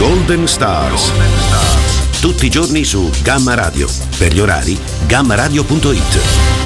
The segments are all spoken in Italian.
Golden Stars. Tutti i giorni su Gamma Radio. Per gli orari, gammaradio.it.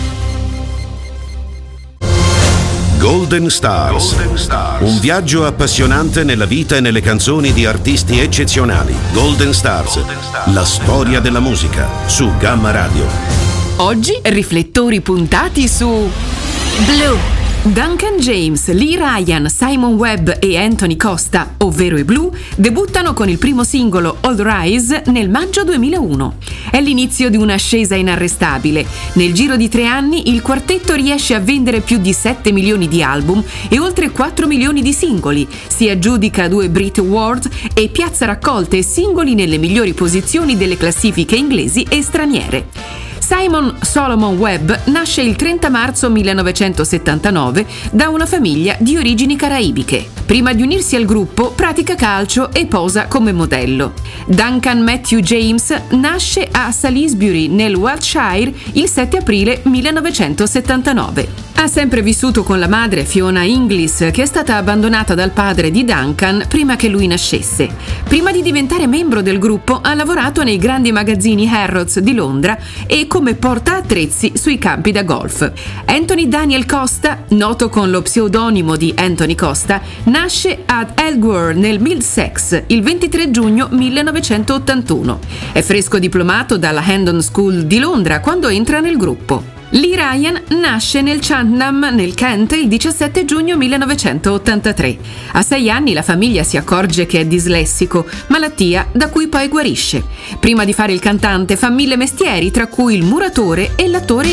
Golden Stars. Un viaggio appassionante nella vita e nelle canzoni di artisti eccezionali. Golden Stars. La storia della musica su Gamma Radio. Oggi riflettori puntati su Blue. Duncan James, Lee Ryan, Simon Webb e Anthony Costa, ovvero i Blue, debuttano con il primo singolo All Rise nel maggio 2001. È l'inizio di un'ascesa inarrestabile. Nel giro di 3 anni il quartetto riesce a vendere più di 7 milioni di album e oltre 4 milioni di singoli. Si aggiudica 2 Brit Awards e piazza raccolte e singoli nelle migliori posizioni delle classifiche inglesi e straniere. Simon Solomon Webb nasce il 30 marzo 1979 da una famiglia di origini caraibiche. Prima di unirsi al gruppo pratica calcio e posa come modello. Duncan Matthew James nasce a Salisbury nel Wiltshire il 7 aprile 1979. Ha sempre vissuto con la madre Fiona Inglis, che è stata abbandonata dal padre di Duncan prima che lui nascesse. Prima di diventare membro del gruppo ha lavorato nei grandi magazzini Harrods di Londra e come portaattrezzi sui campi da golf. Anthony Daniel Costa, noto con lo pseudonimo di Anthony Costa, nasce ad Elgware nel Middlesex il 23 giugno 1981. È fresco diplomato dalla Hendon School di Londra quando entra nel gruppo. Lee Ryan nasce nel Cheltenham, nel Kent, il 17 giugno 1983. A 6 anni la famiglia si accorge che è dislessico, malattia da cui poi guarisce. Prima di fare il cantante fa 1000 mestieri, tra cui il muratore e l'attore